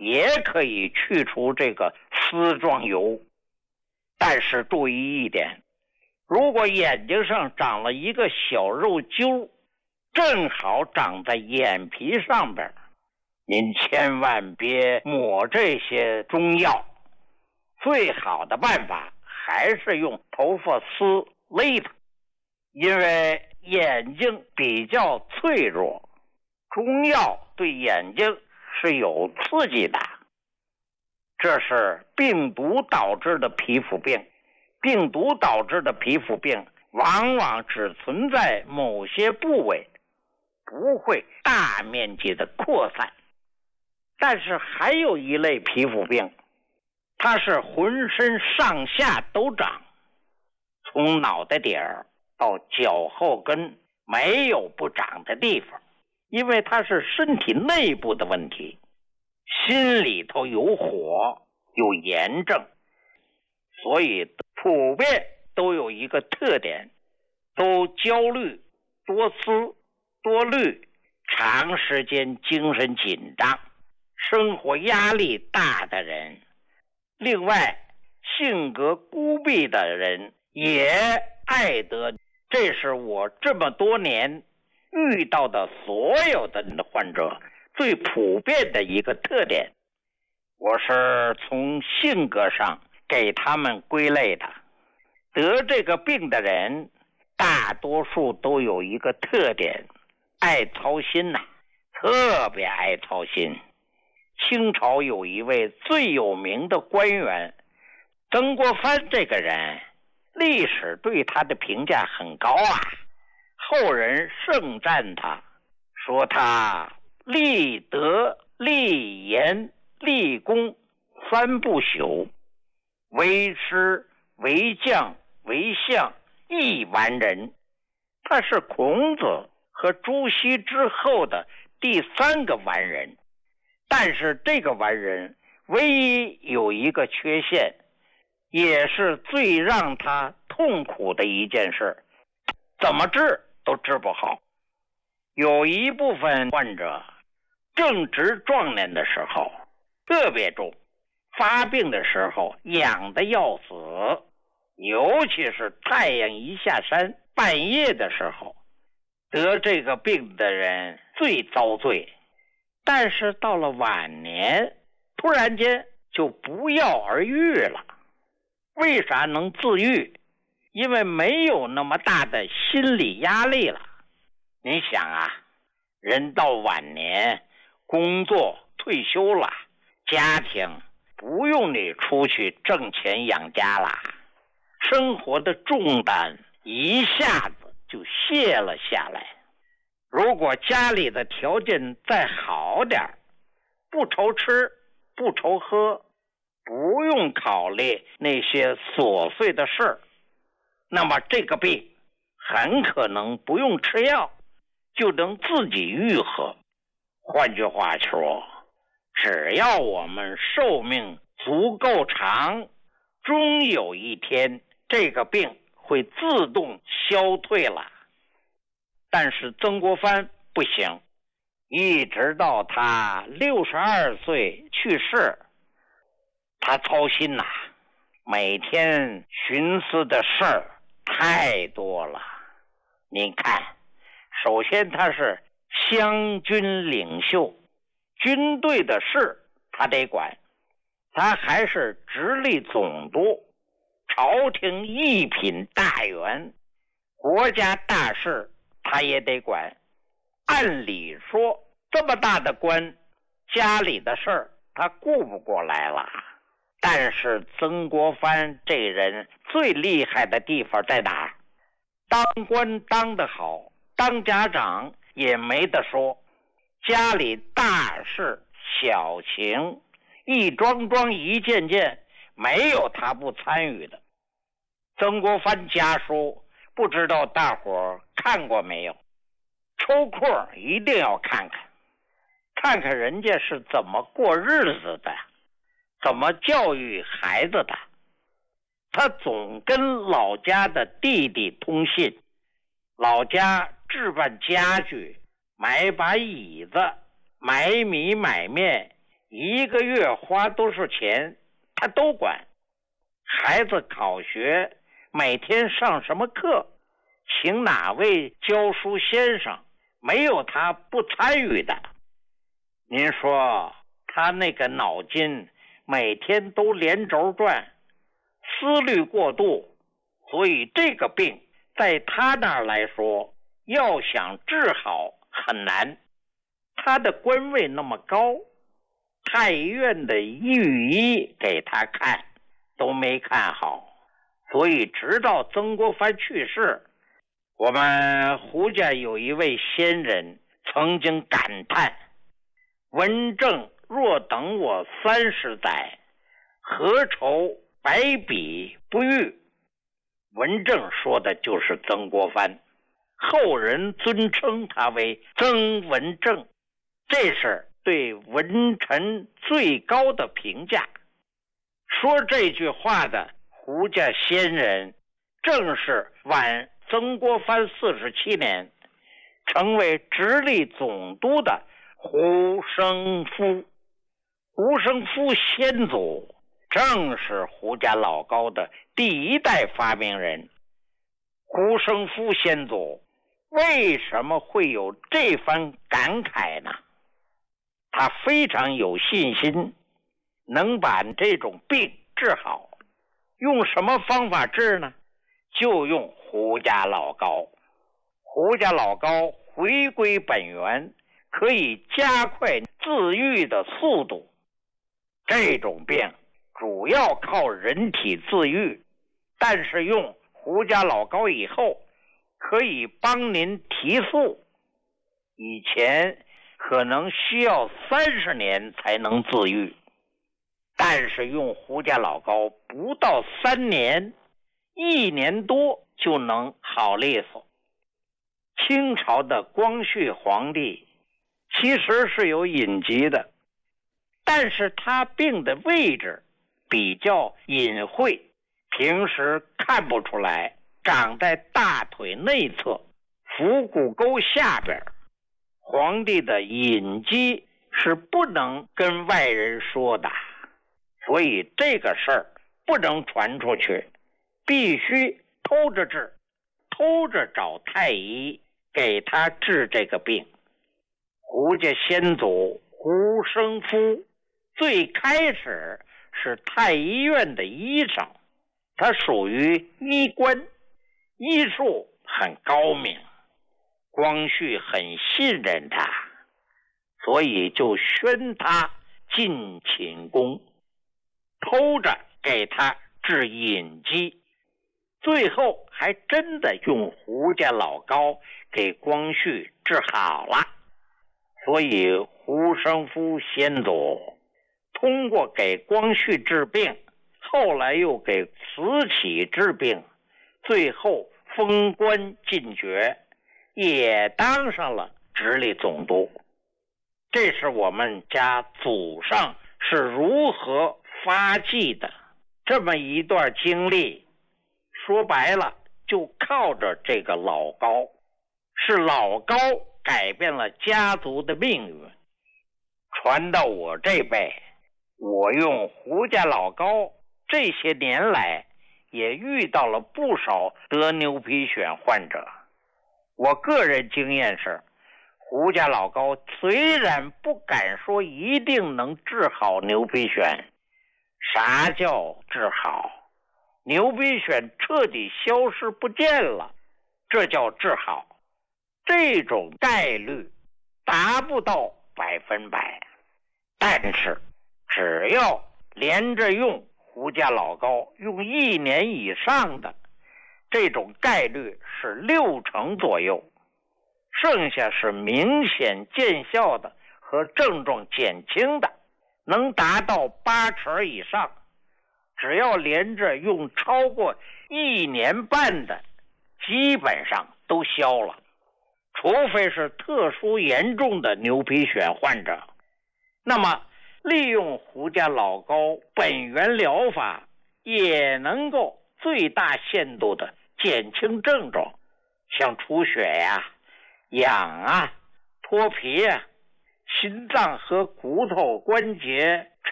也可以去除这个丝状疣。但是注意一点，如果眼睛上长了一个小肉揪，正好长在眼皮上边，您千万别抹这些中药，最好的办法还是用头发丝勒它，因为眼睛比较脆弱，中药对眼睛是有刺激的。这是病毒导致的皮肤病，病毒导致的皮肤病往往只存在某些部位，不会大面积的扩散。但是还有一类皮肤病，它是浑身上下都长，从脑袋顶儿到脚后跟没有不长的地方，因为它是身体内部的问题，心里头有火有炎症，所以普遍都有一个特点，都焦虑、多思、多虑，长时间精神紧张，生活压力大的人，另外性格孤僻的人也爱得。这是我这么多年遇到的所有的患者最普遍的一个特点。我是从性格上给他们归类的。得这个病的人大多数都有一个特点，爱操心特别爱操心。清朝有一位最有名的官员曾国藩，这个人历史对他的评价很高后人盛赞他，说他立德、立言、立功三不朽，为师、为将、为相一完人。他是孔子和朱熹之后的第三个完人，但是这个完人唯一有一个缺陷，也是最让他痛苦的一件事，怎么治都治不好。有一部分患者正值壮年的时候特别重，发病的时候痒得要死，尤其是太阳一下山半夜的时候，得这个病的人最遭罪。但是到了晚年突然间就不药而愈了。为啥能自愈？因为没有那么大的心理压力了。你想人到晚年工作退休了，家庭不用你出去挣钱养家了，生活的重担一下子就卸了下来。如果家里的条件再好点，不愁吃不愁喝，不用考虑那些琐碎的事儿，那么这个病很可能不用吃药就能自己愈合。换句话说，只要我们寿命足够长，终有一天这个病会自动消退了。但是曾国藩不行，一直到他62岁去世，他操心每天寻思的事儿太多了。您看，首先他是湘军领袖，军队的事他得管，他还是直隶总督，朝廷一品大员，国家大事他也得管。按理说这么大的官，家里的事儿他顾不过来了。但是曾国藩这人最厉害的地方在哪？当官当得好，当家长也没得说，家里大事小情一桩桩一件件，没有他不参与的。曾国藩家书不知道大伙儿看过没有，抽空一定要看看，看看人家是怎么过日子的，怎么教育孩子的。他总跟老家的弟弟通信，老家置办家具，买把椅子，买米买面， 1个月花多少钱他都管。孩子考学每天上什么课，请哪位教书先生，没有他不参与的。您说他那个脑筋每天都连轴转，思虑过度，所以这个病在他那儿来说，要想治好很难。他的官位那么高，太医院的御医给他看都没看好，所以直到曾国藩去世，我们胡家有一位先人曾经感叹：文正若等我30载，何愁白笔不遇。文正说的就是曾国藩，后人尊称他为曾文正，这是对文臣最高的评价。说这句话的胡家先人正是晚曾国藩47年成为直隶总督的胡生夫。胡生夫先祖正是胡家老高的第1代发明人。胡生夫先祖为什么会有这番感慨呢？他非常有信心能把这种病治好。用什么方法治呢？就用胡家老高。胡家老高回归本源，可以加快自愈的速度。这种病主要靠人体自愈，但是用胡家老高以后，可以帮您提速。以前可能需要30年才能自愈，但是用胡家老高不到3年，1年多就能好利索。清朝的光绪皇帝其实是有隐疾的，但是他病的位置比较隐晦，平时看不出来，长在大腿内侧腹股沟下边。皇帝的隐疾是不能跟外人说的，所以这个事儿不能传出去，必须偷着治，偷着找太医给他治这个病。胡家先祖胡生夫最开始是太医院的医生，他属于医官，医术很高明，光绪很信任他，所以就宣他进寝宫，偷着给他治隐疾。最后还真的用胡家老高给光绪治好了。所以胡生夫先祖通过给光绪治病，后来又给慈禧治病，最后封官进爵，也当上了直隶总督。这是我们家祖上是如何发迹的这么一段经历。说白了，就靠着这个老高，是老高改变了家族的命运。传到我这辈，我用胡家老高，这些年来也遇到了不少得牛皮癣患者。我个人经验是，胡家老高虽然不敢说一定能治好牛皮癣，啥叫治好？牛皮癣彻底消失不见了，这叫治好。这种概率达不到100%，但是只要连着用胡家老高，用1年以上的，这种概率是60%左右，剩下是明显见效的和症状减轻的，能达到80%以上。只要连着用超过1年半的，基本上都消了，除非是特殊严重的牛皮癣患者。那么利用胡家老高本源疗法，也能够最大限度的减轻症状，像出血呀、痒啊、脱皮啊、 心脏和骨头关节